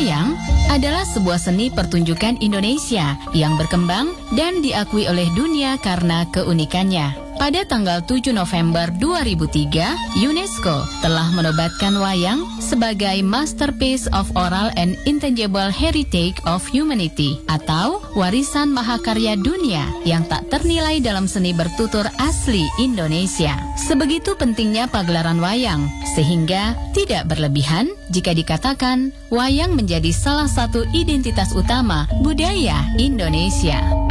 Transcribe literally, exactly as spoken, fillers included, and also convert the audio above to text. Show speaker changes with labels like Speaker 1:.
Speaker 1: Wayang adalah sebuah seni pertunjukan Indonesia yang berkembang dan diakui oleh dunia karena keunikannya. Pada tanggal tujuh November dua ribu tiga, UNESCO telah menobatkan wayang sebagai Masterpiece of Oral and Intangible Heritage of Humanity atau warisan mahakarya dunia yang tak ternilai dalam seni bertutur asli Indonesia. Sebegitu pentingnya pagelaran wayang, sehingga tidak berlebihan jika dikatakan wayang menjadi salah satu identitas utama budaya Indonesia.